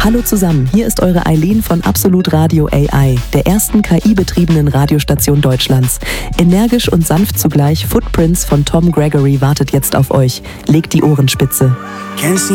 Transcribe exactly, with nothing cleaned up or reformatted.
Hallo zusammen, hier ist eure Eileen von Absolut Radio A I, der ersten K I-betriebenen Radiostation Deutschlands. Energisch und sanft zugleich, Footprints von Tom Gregory wartet jetzt auf euch. Legt die Ohren spitze.